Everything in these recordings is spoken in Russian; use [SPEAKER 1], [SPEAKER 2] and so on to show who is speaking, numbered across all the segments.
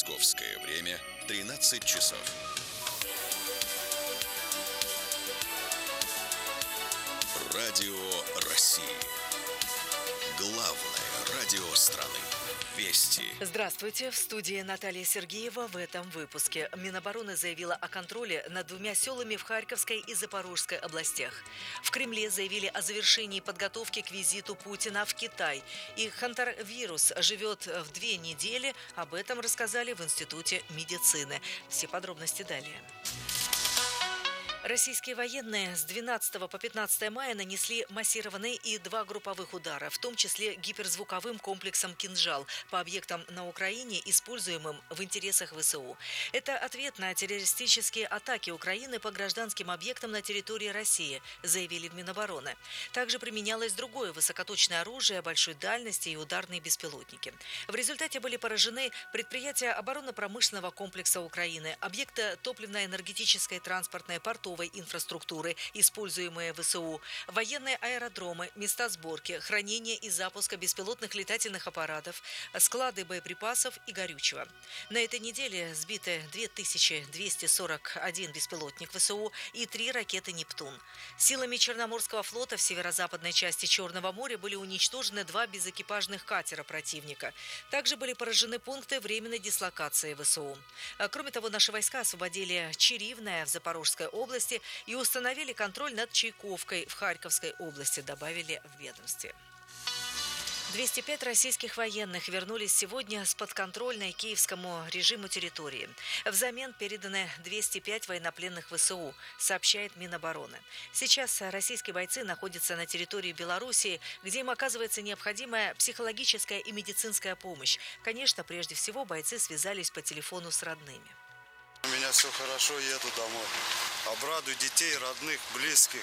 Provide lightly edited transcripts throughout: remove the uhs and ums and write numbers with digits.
[SPEAKER 1] Московское время 13 часов. Радио России. Главное радио страны. Вести.
[SPEAKER 2] Здравствуйте. В студии Наталья Сергеева. В этом выпуске Минобороны заявила о контроле над 2 селами в Харьковской и Запорожской областях. В Кремле заявили о завершении подготовки к визиту Путина в Китай. И хантавирус живет в 2 недели. Об этом рассказали в Институте медицины. Все подробности далее. Российские военные с 12 по 15 мая нанесли массированные и 2 групповых удара, в том числе гиперзвуковым комплексом «Кинжал» по объектам на Украине, используемым в интересах ВСУ. Это ответ на террористические атаки Украины по гражданским объектам на территории России, заявили в Минобороны. Также применялось другое высокоточное оружие большой дальности и ударные беспилотники. В результате были поражены предприятия оборонно-промышленного комплекса Украины, объекты топливно-энергетической транспортной портовой инфраструктуры, используемые ВСУ, военные аэродромы, места сборки, хранения и запуска беспилотных летательных аппаратов, склады боеприпасов и горючего. На этой неделе сбиты 2241 беспилотник ВСУ и 3 ракеты «Нептун». Силами Черноморского флота в северо-западной части Черного моря были уничтожены 2 безэкипажных катера противника. Также были поражены пункты временной дислокации ВСУ. Кроме того, наши войска освободили Чиривное в Запорожской области и установили контроль над Чайковкой в Харьковской области, добавили в ведомстве. 205 российских военных вернулись сегодня с подконтрольной киевскому режиму территории. Взамен переданы 205 военнопленных ВСУ, сообщает Минобороны. Сейчас российские бойцы находятся на территории Белоруссии, где им оказывается необходимая психологическая и медицинская помощь. Конечно, прежде всего бойцы связались по телефону с родными.
[SPEAKER 3] У меня все хорошо, еду домой. Обрадуй детей, родных, близких.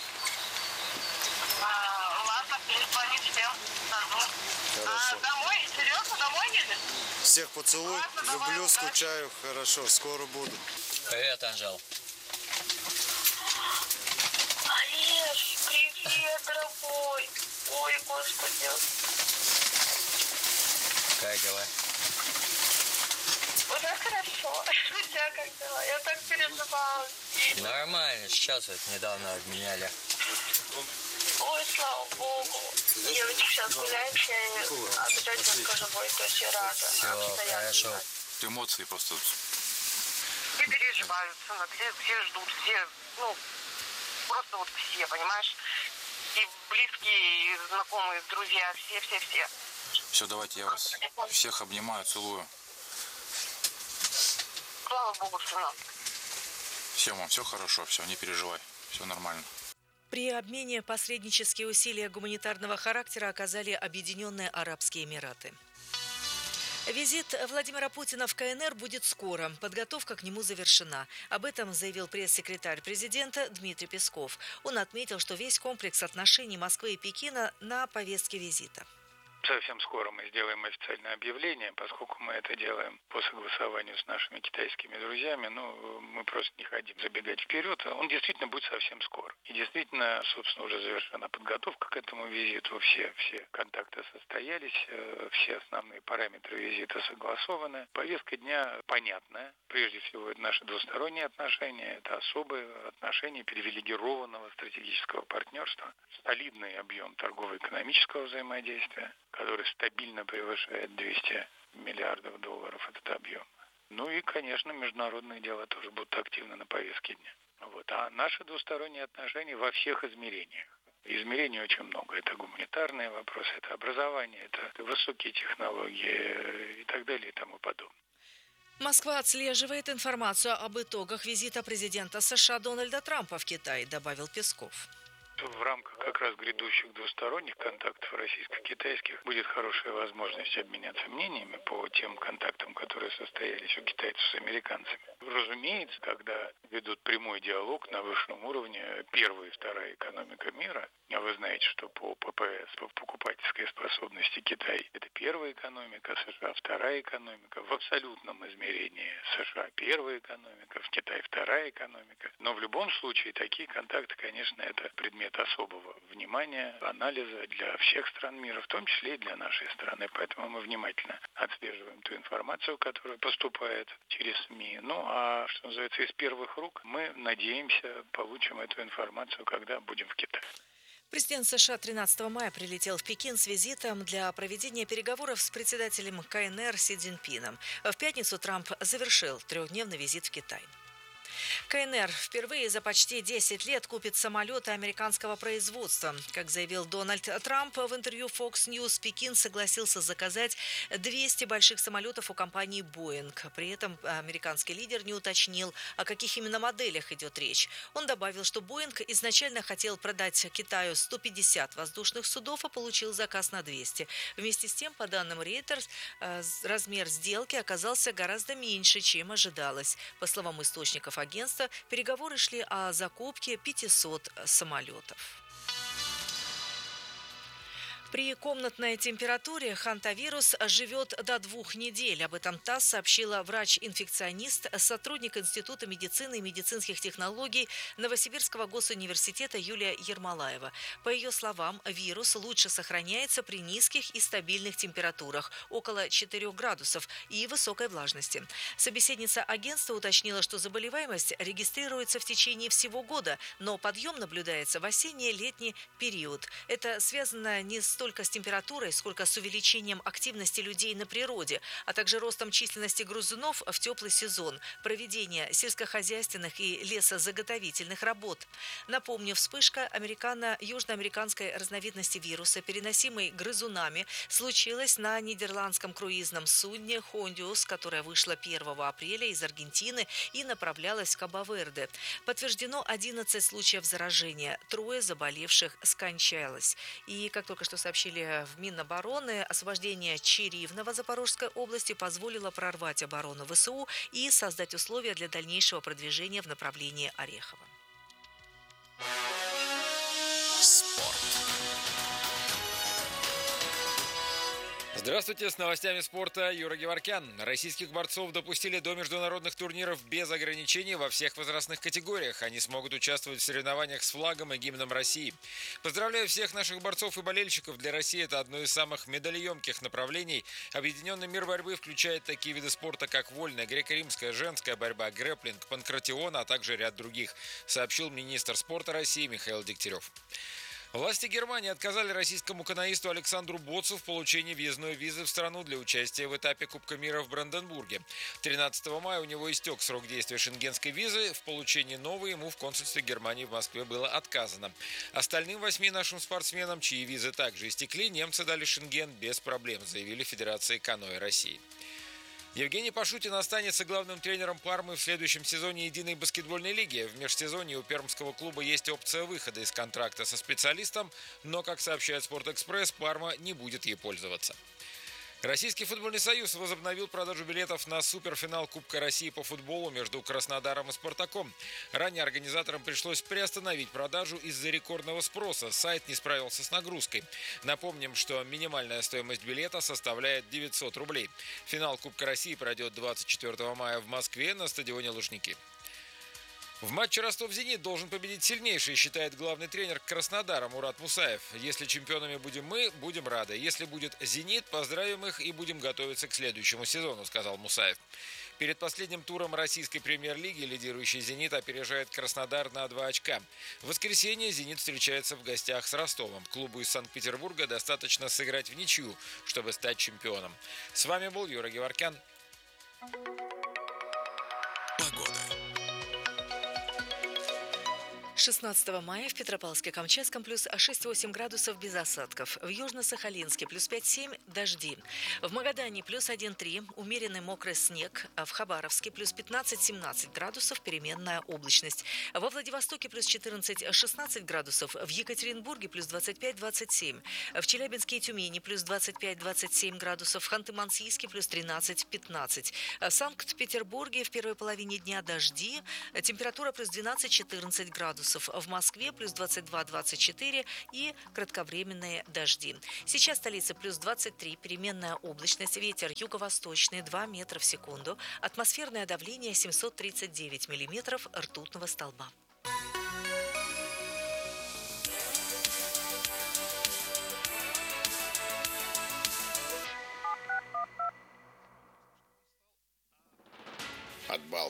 [SPEAKER 4] Ладно, перезвони всем.
[SPEAKER 3] Хорошо.
[SPEAKER 4] Домой? Серьезно, домой едешь?
[SPEAKER 3] Всех поцелуй,
[SPEAKER 4] Ладно,
[SPEAKER 3] люблю,
[SPEAKER 4] давай,
[SPEAKER 3] скучаю. Хорошо, скоро буду.
[SPEAKER 5] Привет, Анжел.
[SPEAKER 4] Олеж, привет, дорогой. Ой, господи.
[SPEAKER 5] Как дела?
[SPEAKER 4] Уже хорошо. У тебя как дела? Я так переживала.
[SPEAKER 5] Нормально, сейчас вот недавно обменяли.
[SPEAKER 4] Ой, слава богу. Девочки сейчас гуляют, я обязательно скажу, будет очень рада.
[SPEAKER 5] Все, хорошо.
[SPEAKER 6] Эмоции просто.
[SPEAKER 4] Все переживают, сынок, все ждут, все, просто вот все, понимаешь? И близкие, и знакомые, друзья, все.
[SPEAKER 6] Все, давайте я вас всех обнимаю, целую.
[SPEAKER 4] Слава богу, сынок.
[SPEAKER 6] Всем вам все хорошо, все, не переживай, все нормально.
[SPEAKER 2] При обмене посреднические усилия гуманитарного характера оказали Объединенные Арабские Эмираты. Визит Владимира Путина в КНР будет скоро. Подготовка к нему завершена. Об этом заявил пресс-секретарь президента Дмитрий Песков. Он отметил, что весь комплекс отношений Москвы и Пекина на повестке визита.
[SPEAKER 7] Совсем скоро мы сделаем официальное объявление, поскольку мы это делаем по согласованию с нашими китайскими друзьями, мы просто не хотим забегать вперед. Он действительно будет совсем скоро. И действительно, собственно, уже завершена подготовка к этому визиту. Все контакты состоялись, все основные параметры визита согласованы. Повестка дня понятная. Прежде всего, это наши двусторонние отношения, это особые отношения привилегированного стратегического партнерства, солидный объем торгово-экономического взаимодействия, который стабильно превышает 200 миллиардов долларов, этот объем. И, конечно, международные дела тоже будут активны на повестке дня. А наши двусторонние отношения во всех измерениях. Измерений очень много. Это гуманитарные вопросы, это образование, это высокие технологии и так далее и тому подобное.
[SPEAKER 2] Москва отслеживает информацию об итогах визита президента США Дональда Трампа в Китай, добавил Песков.
[SPEAKER 7] В рамках как раз грядущих двусторонних контактов российско-китайских будет хорошая возможность обменяться мнениями по тем контактам, которые состоялись у китайцев с американцами. Разумеется, когда ведут прямой диалог на высшем уровне первая и вторая экономика мира, а вы знаете, что по ППС, по покупательской способности Китай, это первая экономика, США вторая экономика, в абсолютном измерении США первая экономика, в Китае вторая экономика. Но в любом случае такие контакты, конечно, это предмет предмет особого внимания, анализа для всех стран мира, в том числе и для нашей страны. Поэтому мы внимательно отслеживаем ту информацию, которая поступает через СМИ. Ну, а что называется, из первых рук мы надеемся, получим эту информацию, когда будем в Китае.
[SPEAKER 2] Президент США 13 мая прилетел в Пекин с визитом для проведения переговоров с председателем КНР Си Цзиньпином. В пятницу Трамп завершил трехдневный визит в Китай. КНР впервые за почти 10 лет купит самолеты американского производства. Как заявил Дональд Трамп в интервью Fox News, Пекин согласился заказать 200 больших самолетов у компании Boeing. При этом американский лидер не уточнил, о каких именно моделях идет речь. Он добавил, что Boeing изначально хотел продать Китаю 150 воздушных судов, а получил заказ на 200. Вместе с тем, по данным Reuters, размер сделки оказался гораздо меньше, чем ожидалось. По словам источников агентства, переговоры шли о закупке 500 самолетов. При комнатной температуре хантавирус живет до 2 недель. Об этом ТАСС сообщила врач-инфекционист, сотрудник Института медицины и медицинских технологий Новосибирского госуниверситета Юлия Ермолаева. По ее словам, вирус лучше сохраняется при низких и стабильных температурах, около 4 градусов, и высокой влажности. Собеседница агентства уточнила, что заболеваемость регистрируется в течение всего года, но подъем наблюдается в осенне-летний период. Это связано не столько с температурой, сколько с увеличением активности людей на природе, а также ростом численности грызунов в теплый сезон, проведение сельскохозяйственных и лесозаготовительных работ. Напомню, вспышка южноамериканской разновидности вируса, переносимой грызунами, случилась на нидерландском круизном судне «Хондиус», которое вышло 1 апреля из Аргентины и направлялось в Кабо-Верде. Подтверждено 11 случаев заражения, 3 заболевших скончалось. И, как только что сообщили в Минобороны, освобождение Чиривного Запорожской области позволило прорвать оборону ВСУ и создать условия для дальнейшего продвижения в направлении Орехова.
[SPEAKER 1] Спорт.
[SPEAKER 8] Здравствуйте, с новостями спорта Юра Геворкян. Российских борцов допустили до международных турниров без ограничений во всех возрастных категориях. Они смогут участвовать в соревнованиях с флагом и гимном России. Поздравляю всех наших борцов и болельщиков. Для России это одно из самых медалеемких направлений. Объединенный мир борьбы включает такие виды спорта, как вольная, греко-римская, женская борьба, грэпплинг, панкратион, а также ряд других, сообщил министр спорта России Михаил Дегтярев. Власти Германии отказали российскому каноисту Александру Боцу в получении въездной визы в страну для участия в этапе Кубка мира в Бранденбурге. 13 мая у него истек срок действия шенгенской визы. В получении новой ему в консульстве Германии в Москве было отказано. Остальным 8 нашим спортсменам, чьи визы также истекли, немцы дали шенген без проблем, заявили в Федерации каноэ России. Евгений Пашутин останется главным тренером Пармы в следующем сезоне единой баскетбольной лиги. В межсезонье у пермского клуба есть опция выхода из контракта со специалистом, но, как сообщает «Спортэкспресс», Парма не будет ей пользоваться. Российский футбольный союз возобновил продажу билетов на суперфинал Кубка России по футболу между Краснодаром и Спартаком. Ранее организаторам пришлось приостановить продажу из-за рекордного спроса. Сайт не справился с нагрузкой. Напомним, что минимальная стоимость билета составляет 900 рублей. Финал Кубка России пройдет 24 мая в Москве на стадионе Лужники. В матче Ростов-Зенит должен победить сильнейший, считает главный тренер Краснодара Мурат Мусаев. Если чемпионами будем мы, будем рады. Если будет «Зенит», поздравим их и будем готовиться к следующему сезону, сказал Мусаев. Перед последним туром российской премьер-лиги лидирующий «Зенит» опережает Краснодар на 2 очка. В воскресенье «Зенит» встречается в гостях с Ростовом. Клубу из Санкт-Петербурга достаточно сыграть в ничью, чтобы стать чемпионом. С вами был Юра Геворкян.
[SPEAKER 1] Погода.
[SPEAKER 2] 16 мая в Петропавловске-Камчатском плюс 6-8 градусов без осадков. В Южно-Сахалинске плюс 5-7 дожди. В Магадане плюс 1-3 умеренный мокрый снег. В Хабаровске плюс 15-17 градусов переменная облачность. Во Владивостоке плюс 14-16 градусов. В Екатеринбурге плюс 25-27. В Челябинске и Тюмени плюс 25-27 градусов. В Ханты-Мансийске плюс 13-15. В Санкт-Петербурге в первой половине дня дожди. Температура плюс 12-14 градусов. В Москве плюс 22-24 и кратковременные дожди. Сейчас столица плюс 23, переменная облачность, ветер юго-восточный 2 метра в секунду, атмосферное давление 739 миллиметров ртутного столба.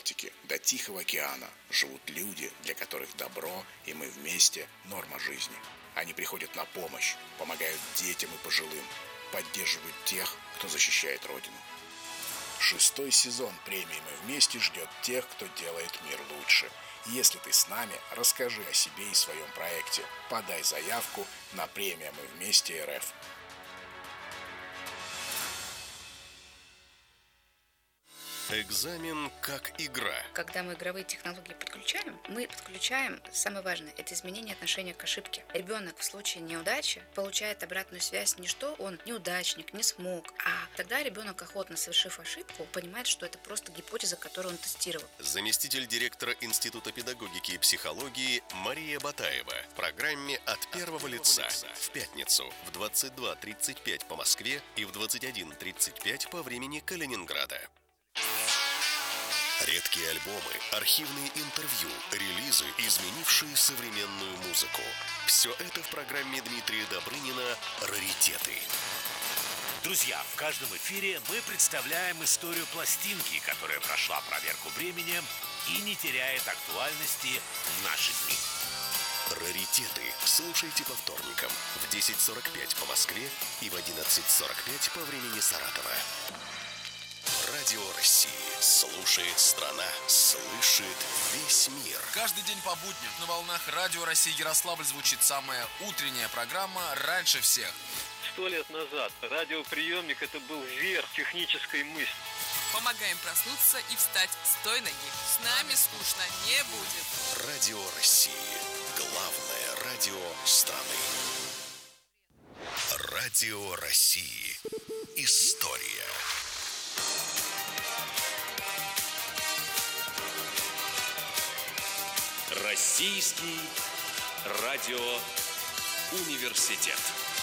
[SPEAKER 9] Балтики до Тихого океана живут люди, для которых добро и мы вместе – норма жизни. Они приходят на помощь, помогают детям и пожилым, поддерживают тех, кто защищает Родину. 6-й сезон премии «Мы вместе» ждет тех, кто делает мир лучше. Если ты с нами, расскажи о себе и своем проекте. Подай заявку на премию «Мы вместе РФ».
[SPEAKER 10] Экзамен как игра.
[SPEAKER 11] Когда мы игровые технологии подключаем, самое важное, это изменение отношения к ошибке. Ребенок в случае неудачи получает обратную связь не что он неудачник, не смог, а тогда ребенок, охотно совершив ошибку, понимает, что это просто гипотеза, которую он тестировал.
[SPEAKER 10] Заместитель директора Института педагогики и психологии Мария Батаева в программе «От первого лица» в пятницу в 22:35 по Москве и в 21:35 по времени Калининграда. Редкие альбомы, архивные интервью, релизы, изменившие современную музыку. Все это в программе Дмитрия Добрынина «Раритеты».
[SPEAKER 12] Друзья, в каждом эфире мы представляем историю пластинки, которая прошла проверку временем и не теряет актуальности в наши дни.
[SPEAKER 10] «Раритеты» слушайте по вторникам в 10:45 по Москве и в 11:45 по времени Саратова. Радио России. Слушает страна. Слышит весь мир.
[SPEAKER 1] Каждый день по будням на волнах Радио России Ярославль звучит самая утренняя программа «Раньше всех».
[SPEAKER 13] 100 лет назад радиоприемник – это был верх технической мысли.
[SPEAKER 14] Помогаем проснуться и встать с той ноги. С нами скучно не будет.
[SPEAKER 10] Радио России. Главное радио страны. Радио России. История.
[SPEAKER 15] Российский радиоуниверситет.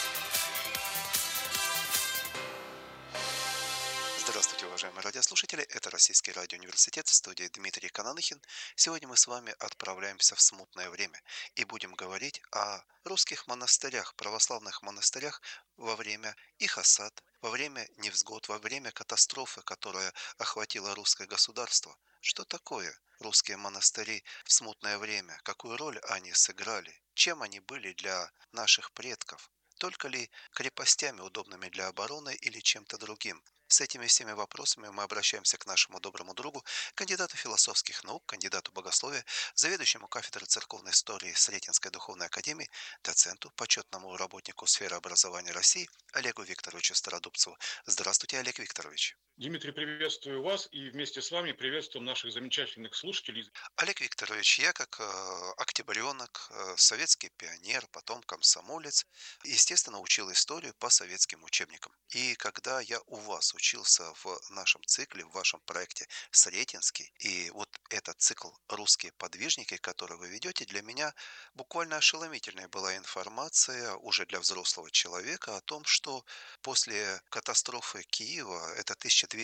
[SPEAKER 16] Здравствуйте, уважаемые радиослушатели. Это Российский радиоуниверситет, в студии Дмитрий Кананыхин. Сегодня мы с вами отправляемся в смутное время и будем говорить о русских монастырях, православных монастырях во время их осад, во время невзгод, во время катастрофы, которая охватила русское государство. Что такое русские монастыри в смутное время? Какую роль они сыграли? Чем они были для наших предков? Только ли крепостями, удобными для обороны, или чем-то другим? С этими всеми вопросами мы обращаемся к нашему доброму другу, кандидату философских наук, кандидату богословия, заведующему кафедрой церковной истории Сретенской духовной академии, доценту, почетному работнику сферы образования России Олегу Викторовичу Стародубцеву. Здравствуйте, Олег Викторович.
[SPEAKER 17] Дмитрий, приветствую вас и вместе с вами приветствуем наших замечательных слушателей.
[SPEAKER 16] Олег Викторович, я как октябренок, советский пионер, потом комсомолец, естественно, учил историю по советским учебникам. И когда я у вас учился в нашем цикле, в вашем проекте «Сретенский», и вот этот цикл «Русские подвижники», который вы ведете, для меня буквально ошеломительная была информация уже для взрослого человека о том, что после катастрофы Киева, это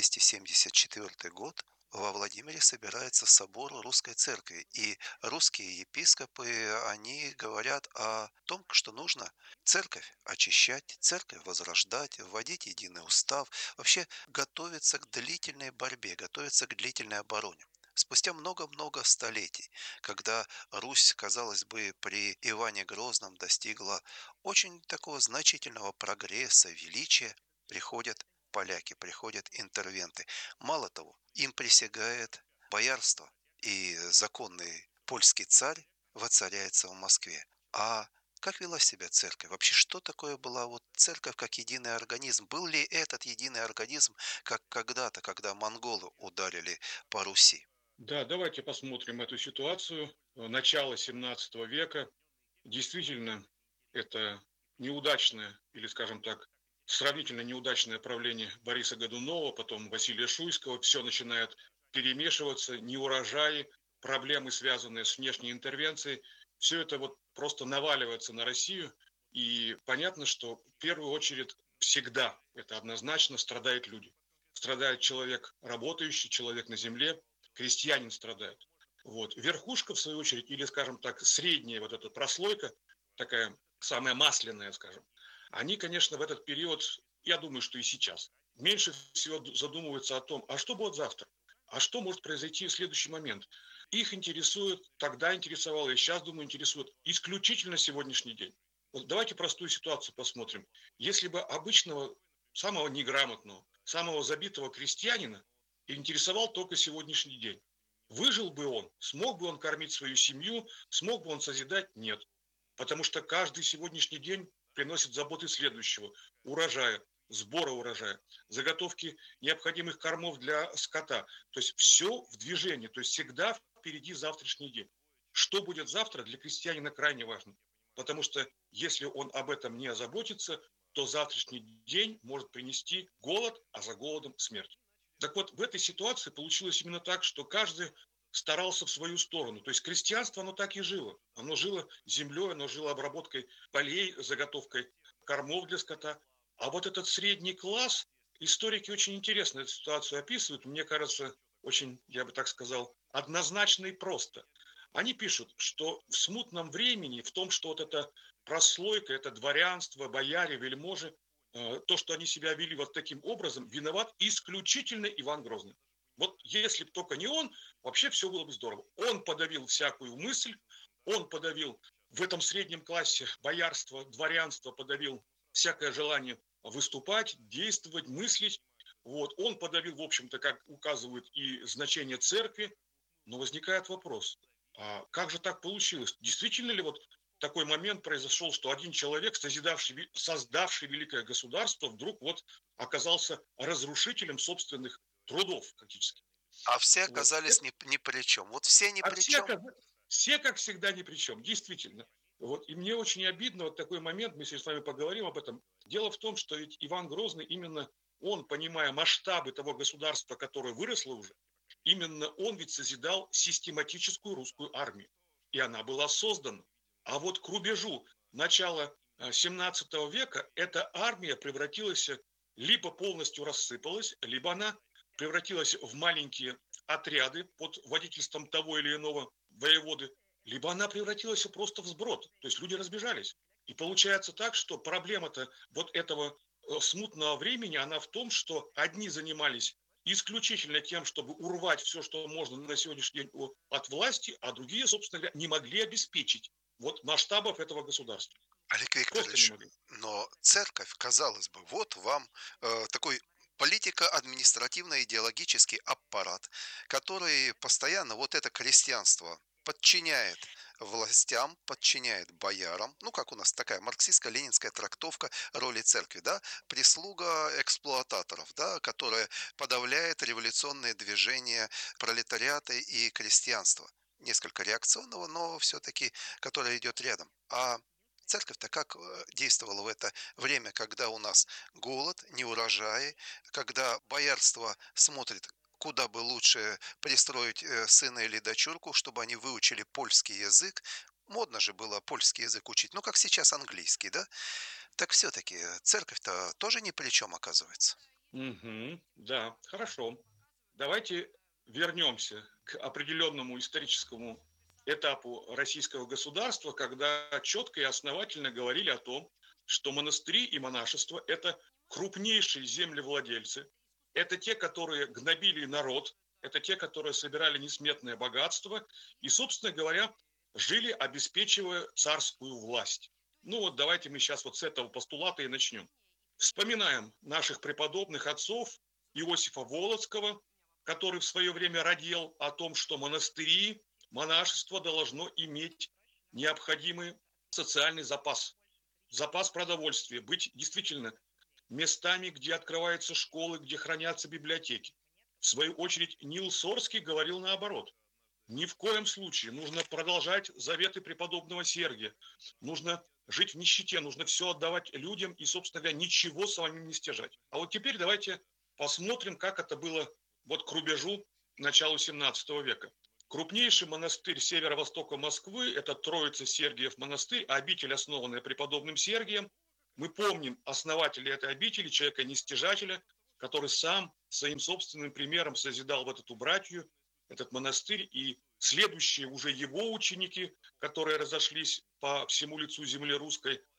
[SPEAKER 16] 1274 год, во Владимире собирается собор Русской Церкви, и русские епископы, они говорят о том, что нужно церковь очищать, церковь возрождать, вводить единый устав, вообще готовиться к длительной борьбе, готовиться к длительной обороне. Спустя много-много столетий, когда Русь, казалось бы, при Иване Грозном достигла очень такого значительного прогресса, величия, приходят поляки, приходят интервенты. Мало того, им присягает боярство, и законный польский царь воцаряется в Москве. А как вела себя церковь? Вообще, что такое была вот церковь как единый организм? Был ли этот единый организм, как когда-то, когда монголы ударили по Руси?
[SPEAKER 17] Да, давайте посмотрим эту ситуацию. Начало 17 века. Действительно, это неудачное, или, скажем так, сравнительно неудачное правление Бориса Годунова, потом Василия Шуйского. Все начинает перемешиваться, неурожаи, проблемы, связанные с внешней интервенцией. Все это вот просто наваливается на Россию. И понятно, что в первую очередь всегда, это однозначно, страдают люди. Страдает человек работающий, человек на земле, крестьянин страдает. Вот. Верхушка, в свою очередь, или, скажем так, средняя вот эта прослойка, такая самая масляная, скажем, они, конечно, в этот период, я думаю, что и сейчас, меньше всего задумываются о том, а что будет завтра? а что может произойти в следующий момент? Их интересует, тогда интересовало, и сейчас, думаю, интересует исключительно сегодняшний день. Вот давайте простую ситуацию посмотрим. Если бы обычного, самого неграмотного, самого забитого крестьянина интересовал только сегодняшний день, выжил бы он, смог бы он кормить свою семью, смог бы он созидать? Нет. Потому что каждый сегодняшний день приносит заботы следующего: урожая, сбора урожая, заготовки необходимых кормов для скота. То есть все в движении, то есть всегда впереди завтрашний день. Что будет завтра, для крестьянина крайне важно. Потому что если он об этом не озаботится, то завтрашний день может принести голод, а за голодом смерть. Так вот, в этой ситуации получилось именно так, что каждый старался в свою сторону. То есть крестьянство, оно так и жило. Оно жило землей, оно жило обработкой полей, заготовкой кормов для скота. А вот этот средний класс, историки очень интересно эту ситуацию описывают. Мне кажется, очень, я бы так сказал, однозначно и просто. Они пишут, что в смутном времени, в том, что вот эта прослойка, это дворянство, бояре, вельможи, то, что они себя вели вот таким образом, виноват исключительно Иван Грозный. Вот если бы только не он, вообще все было бы здорово. Он подавил всякую мысль, он подавил в этом среднем классе боярство, дворянство, подавил всякое желание выступать, действовать, мыслить. Вот. Он подавил, в общем-то, как указывают и значение церкви. Но возникает вопрос, а как же так получилось? Действительно ли вот такой момент произошел, что один человек, создавший великое государство, вдруг вот оказался разрушителем собственных трудов фактически?
[SPEAKER 16] А все оказались вот ни при чем. Вот все ни при чем.
[SPEAKER 17] Все, как всегда, ни при чем, действительно. Вот. И мне очень обидно вот такой момент, мы сейчас с вами поговорим об этом. Дело в том, что ведь Иван Грозный, именно он, понимая масштабы того государства, которое выросло уже, именно он ведь созидал систематическую русскую армию. И она была создана. А вот к рубежу начала 17 века эта армия превратилась, либо полностью рассыпалась, либо она превратилась в маленькие отряды под водительством того или иного воеводы, либо она превратилась просто в сброд. То есть люди разбежались. И получается так, что проблема-то вот этого смутного времени, она в том, что одни занимались исключительно тем, чтобы урвать все, что можно на сегодняшний день от власти, а другие, собственно говоря, не могли обеспечить вот масштабов этого государства.
[SPEAKER 16] Олег Викторович, но церковь, казалось бы, вот вам такой политико-административно-идеологический аппарат, который постоянно вот это крестьянство подчиняет властям, подчиняет боярам, ну, как у нас такая марксистско-ленинская трактовка роли церкви, да, прислуга эксплуататоров, да, которая подавляет революционные движения пролетариата и крестьянства. Несколько реакционного, но все-таки, которое идет рядом. А церковь-то как действовала в это время, когда у нас голод, неурожаи, когда боярство смотрит, куда бы лучше пристроить сына или дочурку, чтобы они выучили польский язык. Модно же было польский язык учить, ну как сейчас английский, да? Так все-таки церковь-то тоже ни при чем оказывается.
[SPEAKER 17] Да, хорошо. Давайте вернемся к определенному историческому этапу российского государства, когда четко и основательно говорили о том, что монастыри и монашество – это крупнейшие землевладельцы, это те, которые гнобили народ, это те, которые собирали несметное богатство и, собственно говоря, жили, обеспечивая царскую власть. Ну вот давайте мы сейчас вот с этого постулата и начнем. Вспоминаем наших преподобных отцов Иосифа Волоцкого, который в свое время радел о том, что монастыри, монашество должно иметь необходимый социальный запас. Запас продовольствия, быть действительно местами, где открываются школы, где хранятся библиотеки. В свою очередь Нил Сорский говорил наоборот. Ни в коем случае нужно продолжать заветы преподобного Сергия. Нужно жить в нищете, нужно все отдавать людям и, собственно говоря, ничего самим не стяжать. А вот теперь давайте посмотрим, как это было вот к рубежу начала 17 века. Крупнейший монастырь северо-востока Москвы – это Троица-Сергиев монастырь, обитель, основанная преподобным Сергием. Мы помним основателя этой обители, человека-нестяжателя, который сам своим собственным примером созидал вот эту братью, этот монастырь, и следующие уже его ученики, которые разошлись по всему лицу земли русской,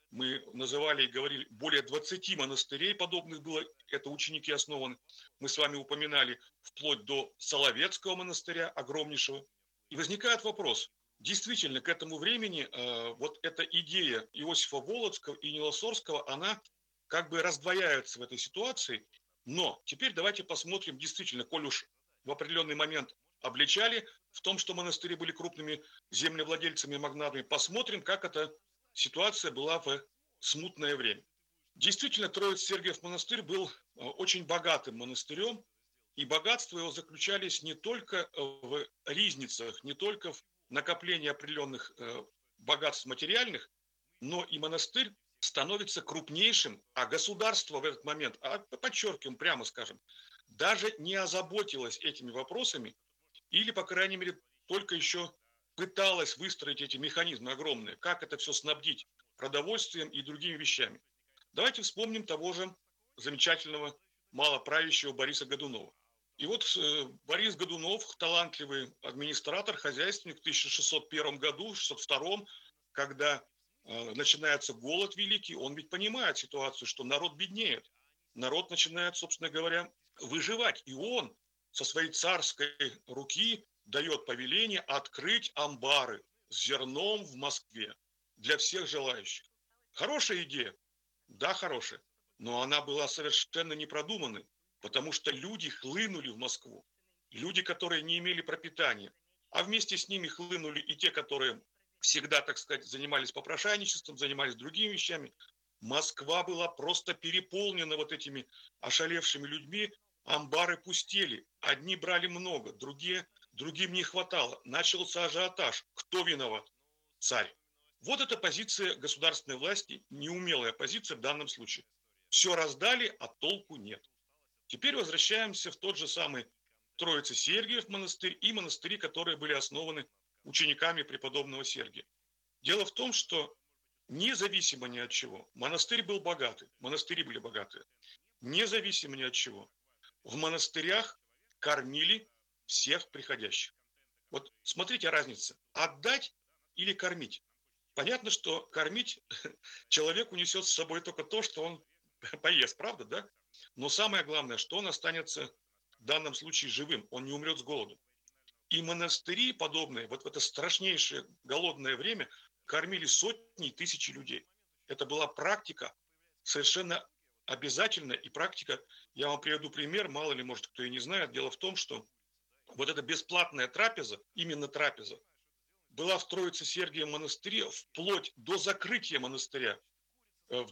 [SPEAKER 17] Мы называли и говорили, более 20 монастырей подобных было, это ученики основаны. Мы с вами упоминали вплоть до Соловецкого монастыря, огромнейшего. И возникает вопрос, действительно, к этому времени вот эта идея Иосифа Волоцкого и Нилосорского, она как бы раздвояется в этой ситуации. Но теперь давайте посмотрим, действительно, коль уж в определенный момент обличали в том, что монастыри были крупными землевладельцами и магнатами, посмотрим, как эта ситуация была в смутное время. Действительно, Троиц-Сергиев монастырь был очень богатым монастырем, и богатства его заключались не только в ризницах, не только в накоплении определенных богатств материальных, но и монастырь становится крупнейшим, а государство в этот момент, подчеркиваем, прямо скажем, даже не озаботилось этими вопросами, или, по крайней мере, только еще пыталась выстроить эти механизмы огромные, как это все снабдить продовольствием и другими вещами. Давайте вспомним того же замечательного малоправящего Бориса Годунова. И вот Борис Годунов, талантливый администратор, хозяйственник, в 1601 году, 1602, когда начинается голод великий, он ведь понимает ситуацию, что народ беднеет. Народ начинает, собственно говоря, выживать. И он со своей царской руки дает повеление открыть амбары с зерном в Москве для всех желающих. Хорошая идея? Да, хорошая. Но она была совершенно непродуманной, потому что люди хлынули в Москву. Люди, которые не имели пропитания. А вместе с ними хлынули и те, которые всегда, так сказать, занимались попрошайничеством, занимались другими вещами. Москва была просто переполнена вот этими ошалевшими людьми. Амбары пустели. Одни брали много, другим не хватало. Начался ажиотаж. Кто виноват? Царь. Вот эта позиция государственной власти, неумелая позиция в данном случае. Все раздали, а толку нет. Теперь возвращаемся в тот же самый Троице-Сергиев монастырь и монастыри, которые были основаны учениками преподобного Сергия. Дело в том, что независимо ни от чего, монастырь был богатый, монастыри были богатые, независимо ни от чего, в монастырях кормили всех приходящих. Вот смотрите разница, отдать или кормить. Понятно, что кормить человек унесет с собой только то, что он поест, правда, да? Но самое главное, что он останется в данном случае живым, он не умрет с голоду. И монастыри подобные, вот в это страшнейшее голодное время, кормили сотни и тысячи людей. Это была практика совершенно обязательная, и практика, я вам приведу пример, мало ли, может, кто и не знает. Дело в том, что вот эта бесплатная трапеза, именно трапеза, была в Троице-Сергиевом монастыре вплоть до закрытия монастыря в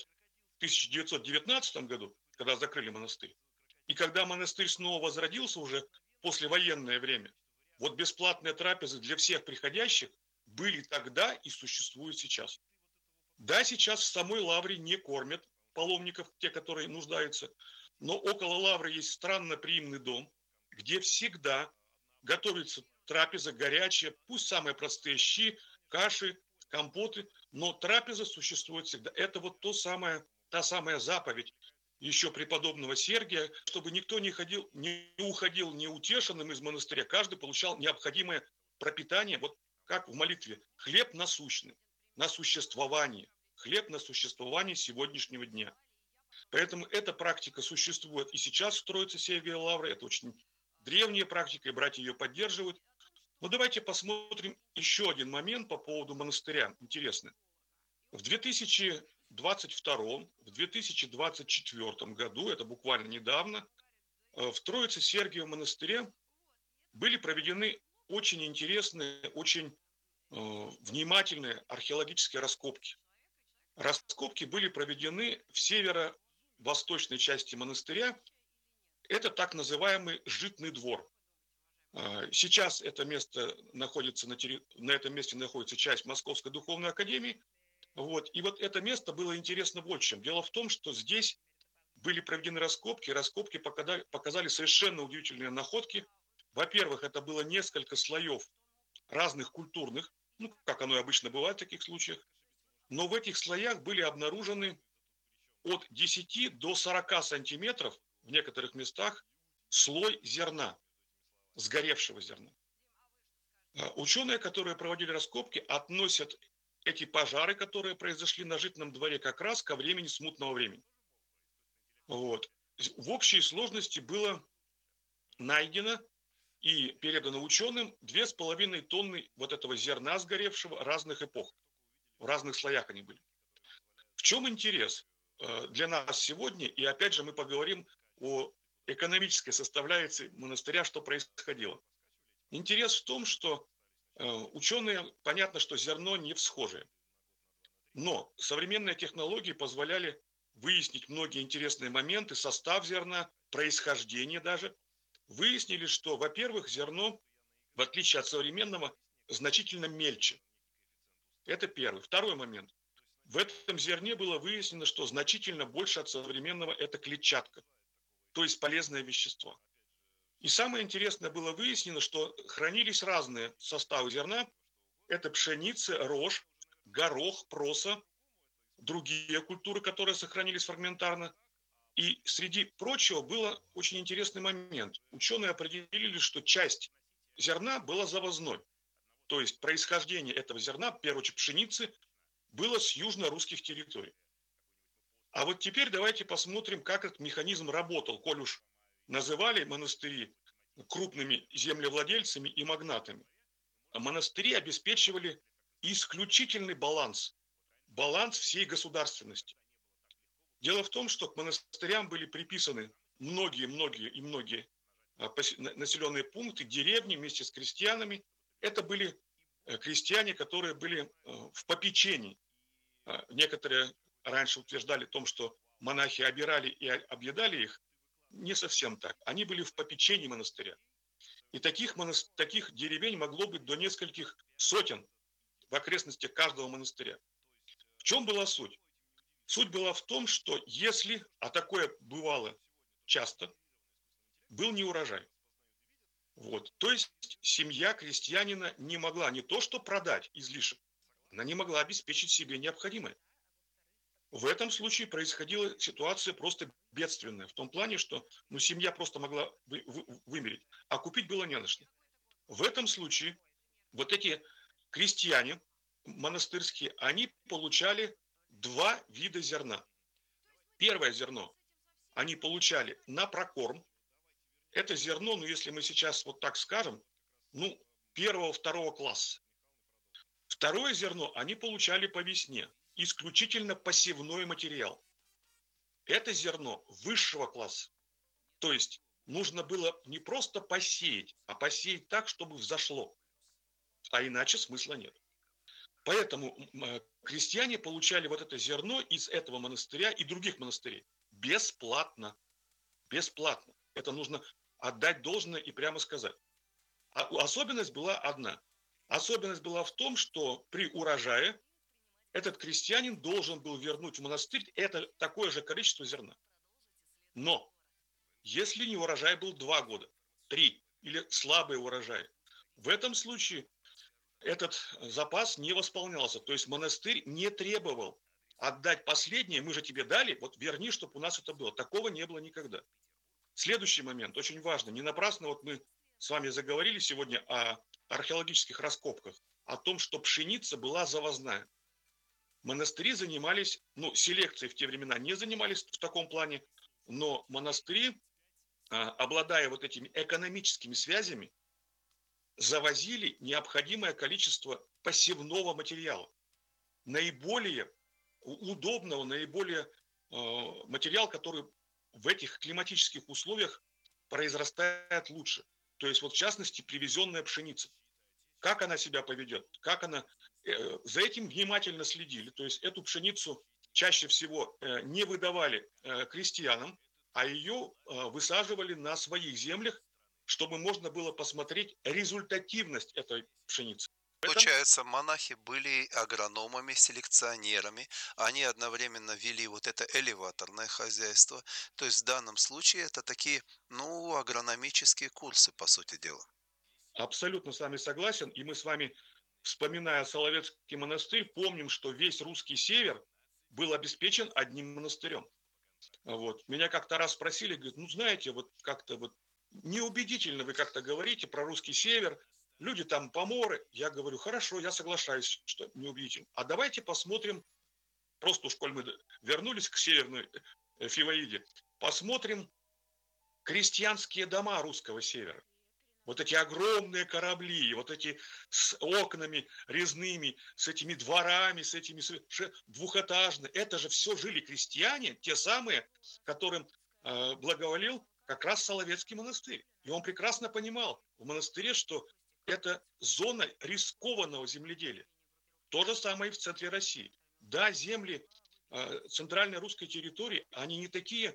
[SPEAKER 17] 1919 году, когда закрыли монастырь. И когда монастырь снова возродился уже в послевоенное время, вот бесплатные трапезы для всех приходящих были тогда и существуют сейчас. Да, сейчас в самой лавре не кормят паломников, те, которые нуждаются, но около лавры есть странно-приимный дом, где всегда готовится трапеза горячая, пусть самые простые щи, каши, компоты, но трапеза существует всегда. Это вот та самая заповедь еще преподобного Сергия, чтобы никто не уходил неутешенным из монастыря, каждый получал необходимое пропитание, вот как в молитве, хлеб насущный, на существование, хлеб на существование сегодняшнего дня. Поэтому эта практика существует и сейчас в Троице-Сергиевой лавре, это очень древняя практика, и братья ее поддерживают. Но давайте посмотрим еще один момент по поводу монастыря, интересно. В 2022, в 2024 году, это буквально недавно, в Троице-Сергиевом монастыре были проведены очень интересные, очень внимательные археологические раскопки. Раскопки были проведены в северо-восточной части монастыря. Это так называемый житный двор. Сейчас это место находится на этом месте находится часть Московской духовной академии. Вот. И вот это место было интересно вот чем. Дело в том, что здесь были проведены раскопки. Раскопки показали совершенно удивительные находки. Во-первых, это было несколько слоев разных культурных, как оно и обычно бывает в таких случаях. Но в этих слоях были обнаружены от 10 до 40 сантиметров в некоторых местах слой зерна, сгоревшего зерна. Ученые, которые проводили раскопки, относят эти пожары, которые произошли на житном дворе как раз ко времени смутного времени. Вот. В общей сложности было найдено и передано ученым 2,5 тонны вот этого зерна сгоревшего разных эпох. В разных слоях они были. В чем интерес для нас сегодня? И опять же мы поговорим о экономической составляющей монастыря, что происходило. Интерес в том, что ученые, понятно, что зерно не всхожее. Но современные технологии позволяли выяснить многие интересные моменты, состав зерна, происхождение даже. Выяснили, что, во-первых, зерно, в отличие от современного, значительно мельче. Это первый. Второй момент. В этом зерне было выяснено, что значительно больше от современного это клетчатка, то есть полезное вещество. И самое интересное было выяснено, что хранились разные составы зерна. Это пшеница, рожь, горох, проса, другие культуры, которые сохранились фрагментарно. И среди прочего был очень интересный момент. Ученые определили, что часть зерна была завозной. То есть происхождение этого зерна, в первую очередь пшеницы, было с южно-русских территорий. А вот теперь давайте посмотрим, как этот механизм работал, коль уж называли монастыри крупными землевладельцами и магнатами. А монастыри обеспечивали исключительный баланс всей государственности. Дело в том, что к монастырям были приписаны многие населенные пункты, деревни вместе с крестьянами. Это были крестьяне, которые были в попечении. Некоторые раньше утверждали о том, что монахи обирали и объедали их. Не совсем так. Они были в попечении монастыря. И таких деревень могло быть до нескольких сотен в окрестностях каждого монастыря. В чем была суть? Суть была в том, что если, а такое бывало часто, был неурожай. Вот. То есть семья крестьянина не могла не то что продать излишек, она не могла обеспечить себе необходимое. В этом случае происходила ситуация просто бедственная, в том плане, что семья просто могла вымереть, а купить было не на что. В этом случае вот эти крестьяне монастырские, они получали два вида зерна. Первое зерно они получали на прокорм. Это зерно, если мы сейчас вот так скажем, первого-второго класса. Второе зерно они получали по весне. Исключительно посевной материал. Это зерно высшего класса. То есть нужно было не просто посеять, а посеять так, чтобы взошло. А иначе смысла нет. Поэтому крестьяне получали вот это зерно из этого монастыря и других монастырей бесплатно. Бесплатно. Это нужно отдать должное и прямо сказать. А особенность была одна. Особенность была в том, что при урожае этот крестьянин должен был вернуть в монастырь это такое же количество зерна. Но если не урожай был 2 года, 3 или слабый урожай, в этом случае этот запас не восполнялся. То есть монастырь не требовал отдать последнее, мы же тебе дали, вот верни, чтобы у нас это было. Такого не было никогда. Следующий момент, очень важно. Не напрасно мы с вами заговорили сегодня о археологических раскопках, о том, что пшеница была завозная. Монастыри занимались, селекцией в те времена не занимались в таком плане, но монастыри, обладая вот этими экономическими связями, завозили необходимое количество посевного материала. Наиболее удобного, наиболее материал, который в этих климатических условиях произрастает лучше. То есть в частности привезенная пшеница. Как она себя поведет, как она... За этим внимательно следили. То есть эту пшеницу чаще всего не выдавали крестьянам, а ее высаживали на своих землях, чтобы можно было посмотреть результативность этой пшеницы.
[SPEAKER 16] Получается, монахи были агрономами, селекционерами, они одновременно вели вот это элеваторное хозяйство. То есть в данном случае это такие, агрономические курсы, по сути дела.
[SPEAKER 17] Абсолютно с вами согласен. И мы с вами, вспоминая Соловецкий монастырь, помним, что весь русский север был обеспечен одним монастырем. Вот. Меня как-то раз спросили, говорят, знаете, неубедительно вы как-то говорите про русский север, люди там поморы. Я говорю, хорошо, я соглашаюсь, что неубедительно. А давайте посмотрим, просто уж коль мы вернулись к Северной Фиваиде, посмотрим крестьянские дома русского севера. Вот эти огромные корабли, вот эти с окнами резными, с этими дворами, с этими двухэтажные. Это же все жили крестьяне, те самые, которым благоволил как раз Соловецкий монастырь. И он прекрасно понимал в монастыре, что это зона рискованного земледелия. То же самое и в центре России. Да, земли центральной русской территории, они не такие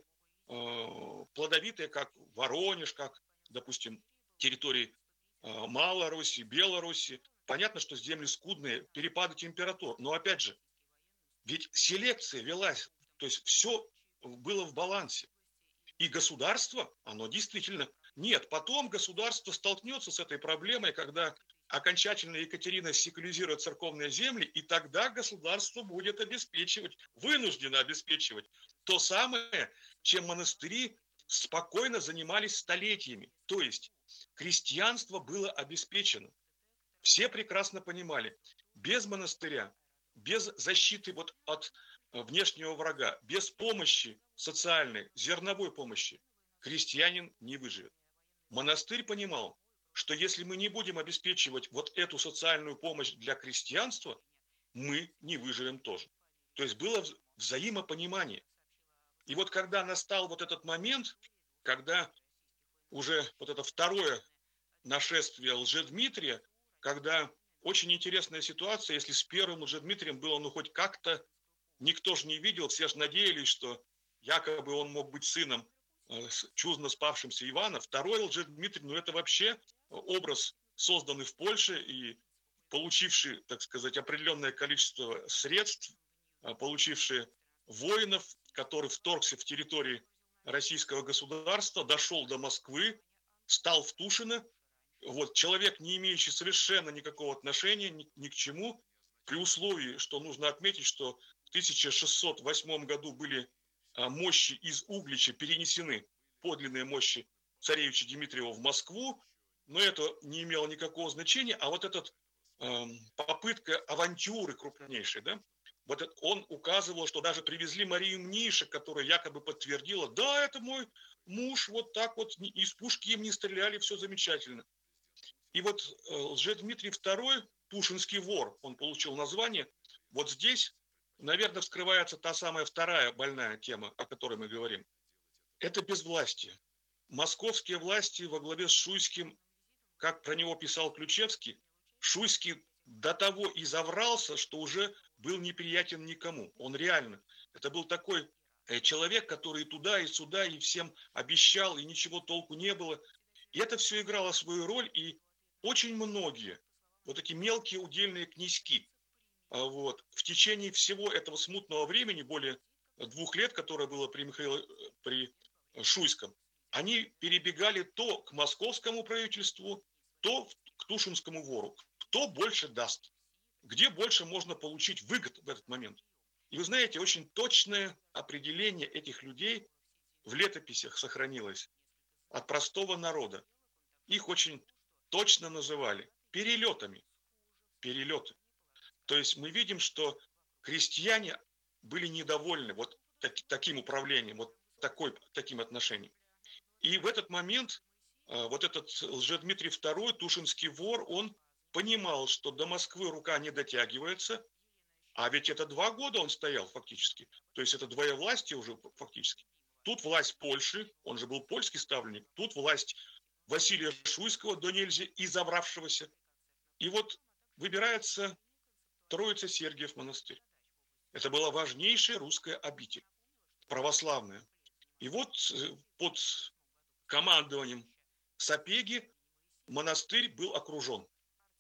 [SPEAKER 17] плодовитые, как Воронеж, как, допустим, территории Малоруссии, Белоруссии. Понятно, что земли скудные, перепады температур. Но опять же, ведь селекция велась, то есть все было в балансе. И государство, оно действительно... Нет, потом государство столкнется с этой проблемой, когда окончательно Екатерина секуляризирует церковные земли, и тогда государство будет обеспечивать, вынуждено обеспечивать то самое, чем монастыри спокойно занимались столетиями. То есть крестьянство было обеспечено. Все прекрасно понимали, без монастыря, без защиты вот от внешнего врага, без помощи социальной, зерновой помощи, крестьянин не выживет. Монастырь понимал, что если мы не будем обеспечивать вот эту социальную помощь для крестьянства, мы не выживем тоже. То есть было взаимопонимание. И вот когда настал вот этот момент, когда уже вот это второе нашествие Лжедмитрия, когда очень интересная ситуация, если с первым Лжедмитрием было ну хоть как-то, никто же не видел, все же надеялись, что якобы он мог быть сыном чудно спавшимся Ивана. Второй Лжедмитрий, ну это вообще образ, созданный в Польше и получивший, так сказать, определенное количество средств, получивший воинов, который вторгся в территории российского государства, дошел до Москвы, стал в Тушино. Вот, человек, не имеющий совершенно никакого отношения ни к чему, при условии, что нужно отметить, что в 1608 году были мощи из Углича перенесены, подлинные мощи царевича Дмитриева в Москву, но это не имело никакого значения, а вот эта попытка авантюры крупнейшей, да, вот он указывал, что даже привезли Марию Мнишек, которая якобы подтвердила, да, это мой муж, вот так вот, из пушки им не стреляли, все замечательно. И вот Лжедмитрий II, Тушинский вор, он получил название, вот здесь, наверное, вскрывается та самая вторая больная тема, о которой мы говорим. Это безвластие. Московские власти во главе с Шуйским, как про него писал Ключевский, Шуйский до того изоврался, что уже был неприятен никому. Он реально. Это был такой человек, который и туда, и сюда, и всем обещал, и ничего толку не было. И это все играло свою роль, и очень многие вот эти мелкие удельные князьки вот, в течение всего этого смутного времени, более 2 лет, которое было при Шуйском, они перебегали то к московскому правительству, то к Тушинскому вору. Кто больше даст? Где больше можно получить выгод в этот момент? И вы знаете, очень точное определение этих людей в летописях сохранилось от простого народа. Их очень точно называли перелетами. Перелеты. То есть мы видим, что крестьяне были недовольны вот таким управлением, вот таким отношением. И в этот момент вот этот Лжедмитрий II, Тушинский вор, он понимал, что до Москвы рука не дотягивается, а ведь это 2 года он стоял фактически, то есть это двоевластие уже фактически. Тут власть Польши, он же был польский ставленник, тут власть Василия Шуйского, до нельзя изобравшегося. И вот выбирается Троице-Сергиев монастырь. Это была важнейшая русская обитель, православная. И вот под командованием Сапеги монастырь был окружен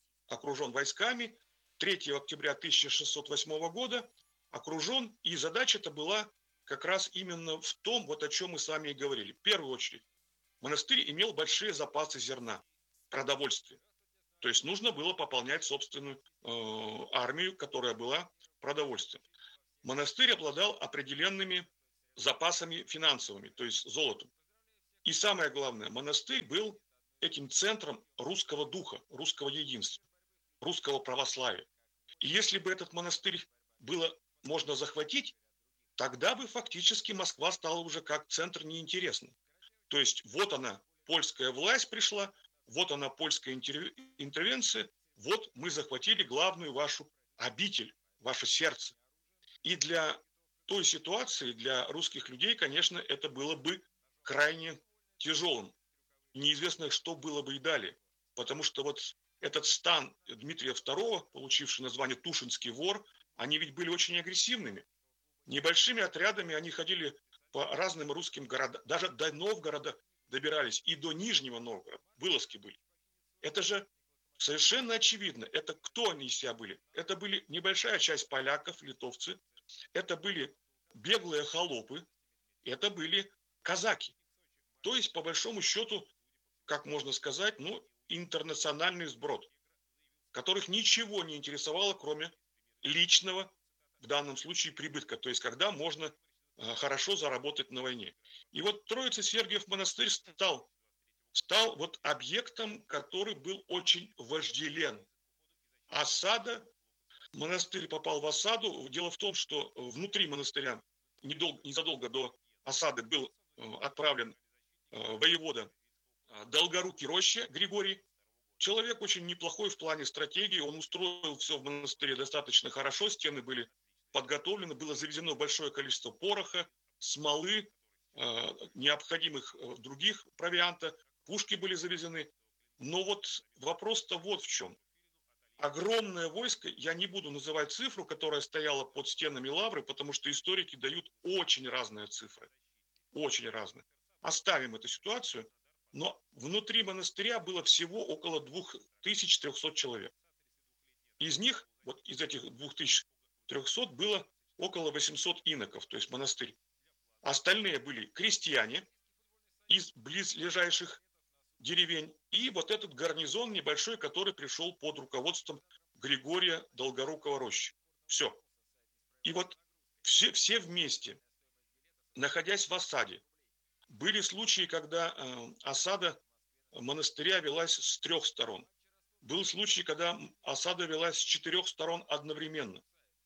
[SPEAKER 17] войсками. 3 октября 1608 года окружен, и задача-то была как раз именно в том, вот о чем мы с вами и говорили. В первую очередь, монастырь имел большие запасы зерна, продовольствия. То есть нужно было пополнять собственную армию, которая была продовольствием. Монастырь обладал определенными запасами финансовыми, то есть золотом. И самое главное, монастырь был этим центром русского духа, русского единства, русского православия. И если бы этот монастырь было можно захватить, тогда бы фактически Москва стала уже как центр неинтересным. То есть вот она, польская власть пришла, вот она, польская интервенция, вот мы захватили главную вашу обитель, ваше сердце. И для той ситуации, для русских людей, конечно, это было бы крайне тяжелым. Неизвестно, что было бы и далее. Потому что вот этот стан Дмитрия II, получивший название Тушинский вор, они ведь были очень агрессивными. Небольшими отрядами они ходили по разным русским городам, даже до Новгорода добирались, и до Нижнего Новгорода, вылазки были. Это же совершенно очевидно. Это кто они из себя были? Это были небольшая часть поляков, литовцы, это были беглые холопы, это были казаки. То есть, по большому счету, как можно сказать, интернациональный сброд, которых ничего не интересовало, кроме личного, в данном случае, прибытка. То есть, когда можно хорошо заработать на войне. И вот Троице-Сергиев монастырь стал вот объектом, который был очень вожделен. Осада, монастырь попал в осаду. Дело в том, что внутри монастыря незадолго до осады был отправлен воевода Долгорукий Роща Григорий. Человек очень неплохой в плане стратегии. Он устроил все в монастыре достаточно хорошо. Стены были подготовлены. Было завезено большое количество пороха, смолы, необходимых других провианта. Пушки были завезены. Но вот вопрос-то вот в чем. Огромное войско, я не буду называть цифру, которая стояла под стенами Лавры, потому что историки дают очень разные цифры. Очень разные. Оставим эту ситуацию. Но внутри монастыря было всего около 2300 человек. Из них, вот из этих 2300 было около 800 иноков, то есть монастырь. Остальные были крестьяне из близлежащих деревень и вот этот гарнизон небольшой, который пришел под руководством Григория Долгорукого Рощи. Все. И вот все вместе, находясь в осаде, были случаи, когда осада монастыря велась с 3 сторон. Был случай, когда осада велась с 4 сторон одновременно.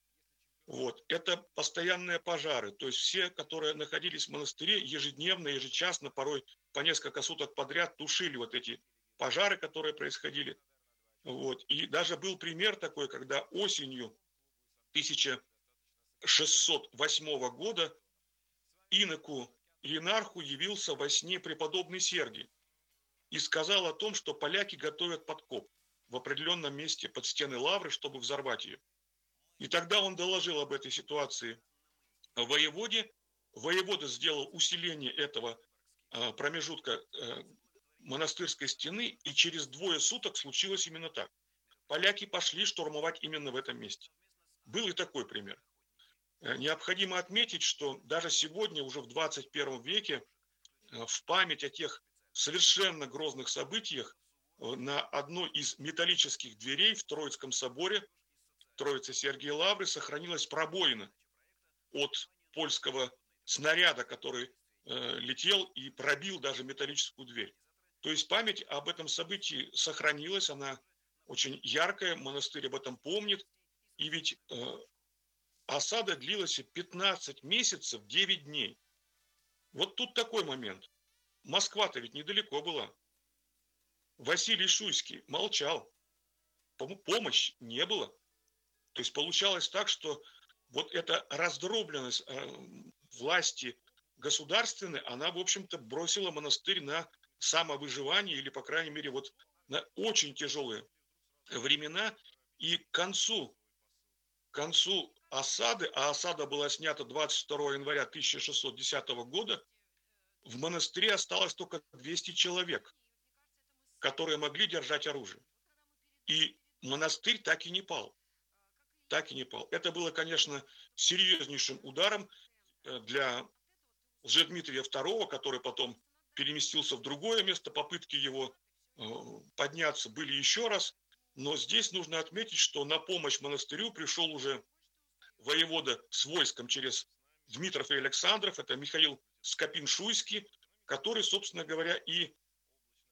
[SPEAKER 17] Вот. Это постоянные пожары. То есть все, которые находились в монастыре, ежедневно, ежечасно, порой по несколько суток подряд тушили вот эти пожары, которые происходили. Вот. И даже был пример такой, когда осенью 1608 года иноку Ленарху явился во сне преподобный Сергий и сказал о том, что поляки готовят подкоп в определенном месте под стены Лавры, чтобы взорвать ее. И тогда он доложил об этой ситуации воеводе. Воевода сделал усиление этого промежутка монастырской стены, и через 2 суток случилось именно так. Поляки пошли штурмовать именно в этом месте. Был и такой пример. Необходимо отметить, что даже сегодня, уже в 21 веке, в память о тех совершенно грозных событиях на одной из металлических дверей в Троицком соборе Троицы Сергия Лавры сохранилась пробоина от польского снаряда, который летел и пробил даже металлическую дверь. То есть память об этом событии сохранилась, она очень яркая, монастырь об этом помнит. И ведь осада длилась 15 месяцев, 9 дней. Вот тут такой момент. Москва-то ведь недалеко была. Василий Шуйский молчал. Помощи не было. То есть получалось так, что вот эта раздробленность власти государственной, она, в общем-то, бросила монастырь на самовыживание или, по крайней мере, вот на очень тяжелые времена. И к концу осады, а осада была снята 22 января 1610 года, в монастыре осталось только 200 человек, которые могли держать оружие. И монастырь так и не пал. Так и не пал. Это было, конечно, серьезнейшим ударом для Лжедмитрия II, который потом переместился в другое место. Попытки его подняться были еще раз. Но здесь нужно отметить, что на помощь монастырю пришел уже воевода с войском через Дмитров и Александров. Это Михаил Скопин-Шуйский, который, собственно говоря, и